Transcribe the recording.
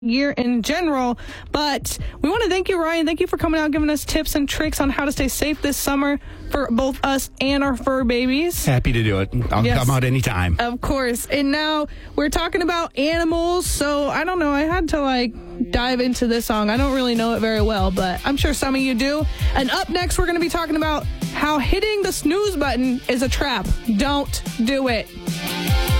year in general. But we want to thank you, Ryan. Thank you for coming out, giving us tips and tricks on how to stay safe this summer for both us and our fur babies. Happy to do it. I'll come out anytime. Of course. And now we're talking about animals. So I don't know. I had to dive into this song. I don't really know it very well, but I'm sure some of you do. And up next, we're going to be talking about how hitting the snooze button is a trap. Don't do it.